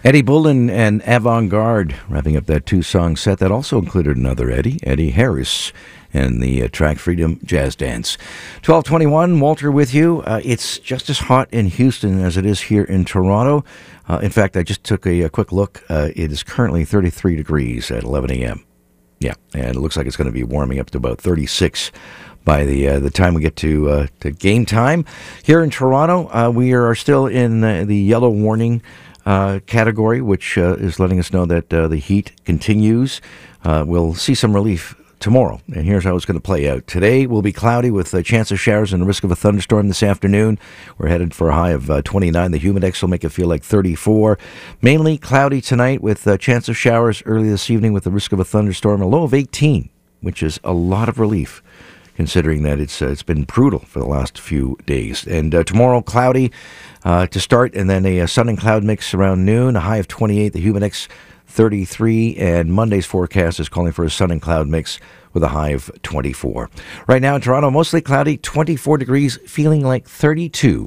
Eddie Bullen and Avant-Garde wrapping up that two-song set. That also included another Eddie Harris, and the track Freedom Jazz Dance. 12:21, Walter with you. It's just as hot in Houston as it is here in Toronto. In fact, I just took a quick look. It is currently 33 degrees at 11 a.m. Yeah, and it looks like it's going to be warming up to about 36 by the time we get to game time. Here in Toronto, we are still in the yellow warning category, which is letting us know that the heat continues. We'll see some relief tomorrow, and here's how it's going to play out. Today will be cloudy with a chance of showers and the risk of a thunderstorm this afternoon. We're headed for a high of 29. The humidex will make it feel like 34. Mainly cloudy tonight with a chance of showers early this evening with the risk of a thunderstorm. A low of 18, which is a lot of relief, considering that it's been brutal for the last few days. And tomorrow, cloudy to start, and then a sun and cloud mix around noon, a high of 28, the humidex 33, and Monday's forecast is calling for a sun and cloud mix with a high of 24. Right now in Toronto, mostly cloudy, 24 degrees, feeling like 32.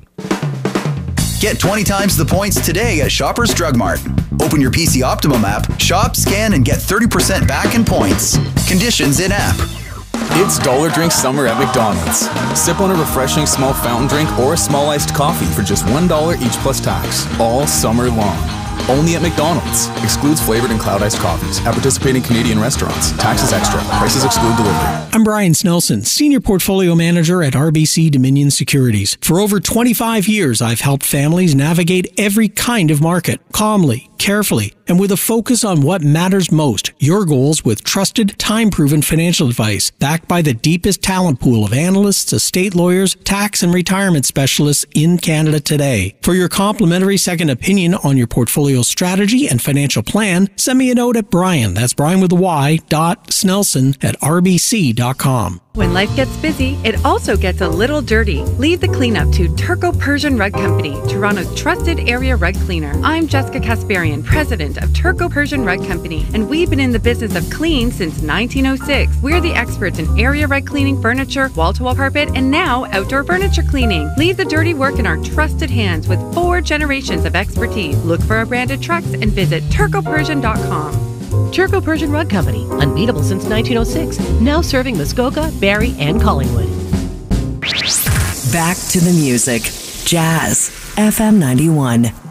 Get 20 times the points today at Shoppers Drug Mart. Open your PC Optimum app, shop, scan, and get 30% back in points. Conditions in app. It's Dollar Drink Summer at McDonald's. Sip on a refreshing small fountain drink or a small iced coffee for just $1 each plus tax, all summer long. Only at McDonald's. Excludes flavored and cloud iced coffees. At participating Canadian restaurants. Taxes extra. Prices exclude delivery. I'm Brian Snelson, Senior Portfolio Manager at RBC Dominion Securities. For over 25 years, I've helped families navigate every kind of market, calmly, carefully, and with a focus on what matters most, your goals with trusted, time-proven financial advice, backed by the deepest talent pool of analysts, estate lawyers, tax and retirement specialists in Canada today. For your complimentary second opinion on your portfolio strategy and financial plan, send me a note at Brian, that's Brian with a Y, .Snelson at rbc.com. When life gets busy, it also gets a little dirty. Leave the cleanup to Turco Persian Rug Company, Toronto's trusted area rug cleaner. I'm Jessica Kasparian, president of Turco Persian Rug Company, and we've been in the business of clean since 1906. We're the experts in area rug cleaning, furniture, wall-to-wall carpet, and now outdoor furniture cleaning. Leave the dirty work in our trusted hands with 4 generations of expertise. Look for our branded trucks and visit turcopersian.com. Turco Persian Rug Company, unbeatable since 1906, now serving Muskoka, Barrie, and Collingwood. Back to the music. Jazz FM 91.